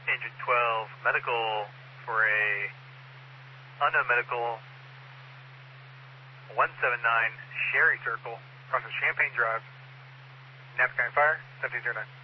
Engine 12, medical for a unknown medical 179 Sherry Circle, across from Champagne Drive. Napa County Fire, 1709.